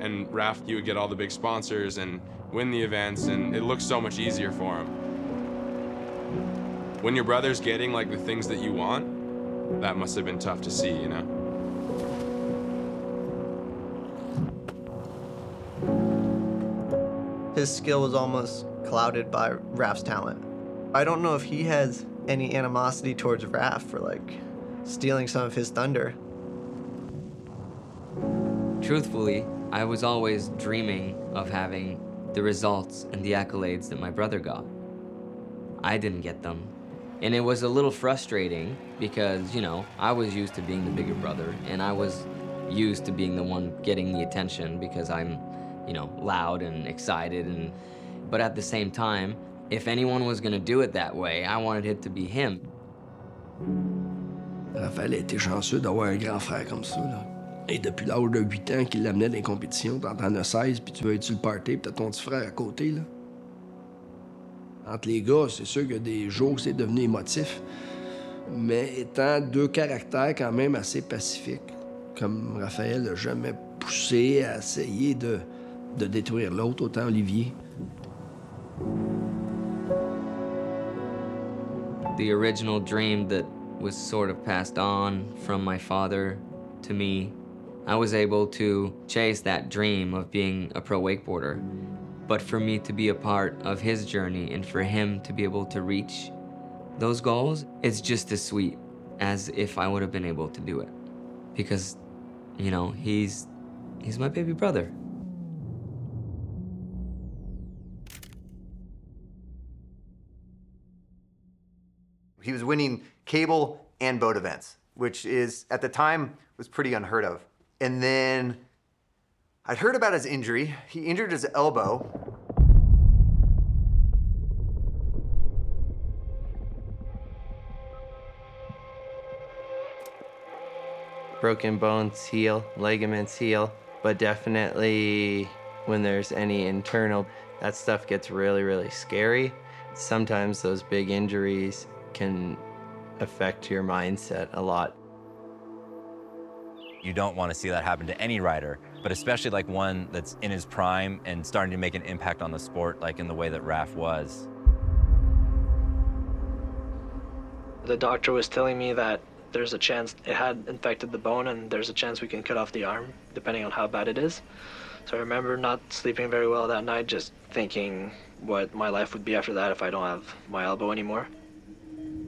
And Raph, you would get all the big sponsors and win the events, and it looks so much easier for him. When your brother's getting like the things that you want, that must have been tough to see, you know? His skill was almost clouded by Raph's talent. I don't know if he has any animosity towards Raph for like stealing some of his thunder. Truthfully, I was always dreaming of having the results and the accolades that my brother got. I didn't get them. And it was a little frustrating because, you know, I was used to being the bigger brother, and I was used to being the one getting the attention because I'm, you know, loud and excited. But at the same time, if anyone was gonna do it that way, I wanted it to be him. Raphaël a été chanceux d'avoir un grand frère comme ça, là. Et depuis l'âge de 8 ans qu'il l'amenait dans les compétitions, t'en as 16, puis tu veux être sur le party, puis t'as ton petit frère à côté, là. Entre les gars, c'est sûr qu'il y a des jours où c'est devenu émotif, mais étant deux caractères quand même assez pacifiques, comme Raphaël n'a jamais poussé à essayer de détruire l'autre, autant Olivier. The original dream that was sort of passed on from my father to me, I was able to chase that dream of being a pro wakeboarder. But for me to be a part of his journey and for him to be able to reach those goals, it's just as sweet as if I would have been able to do it. Because, you know, he's my baby brother. He was winning cable and boat events, which is, at the time, was pretty unheard of. And then I'd heard about his injury. He injured his elbow. Broken bones heal, ligaments heal, but definitely when there's any internal, that stuff gets really, really scary. Sometimes those big injuries can affect your mindset a lot. You don't want to see that happen to any rider, but especially like one that's in his prime and starting to make an impact on the sport, like in the way that Raph was. The doctor was telling me that there's a chance it had infected the bone and there's a chance we can cut off the arm, depending on how bad it is. So I remember not sleeping very well that night, just thinking what my life would be after that if I don't have my elbow anymore.